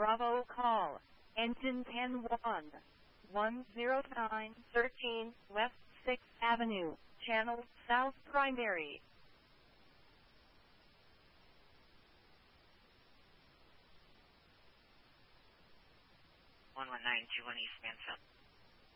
Bravo call. Engine 10-1. 10913 West 6th Avenue. Channel South Primary. 11921 East Mansfield.